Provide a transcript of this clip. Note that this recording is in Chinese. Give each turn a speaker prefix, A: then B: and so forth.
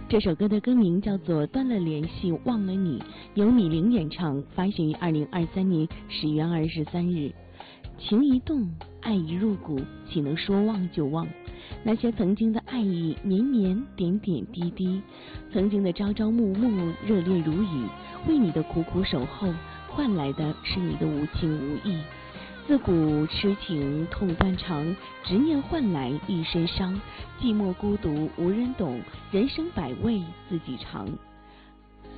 A: 这首歌的歌名叫做《断了联系忘了你》，由米玲演唱，发行于2023年10月23日。情一动，爱一入骨，岂能说忘就忘？那些曾经的爱意绵绵点点滴滴，曾经的朝朝暮暮热烈如雨，为你的苦苦守候换来的是你的无情无义。自古痴情痛断肠，执念换来一身伤。寂寞孤独无人懂，人生百味自己尝。